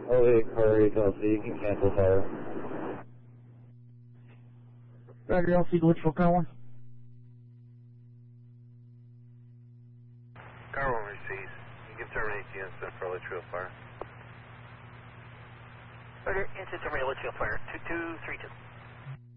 Okay, car 8 LC, you can cancel fire. Roger, LC, Litchfield, car 1. Car 1 receives. You can terminate the incident for Litchfield Fire. Roger, incident terminated, Litchfield Fire, 2232.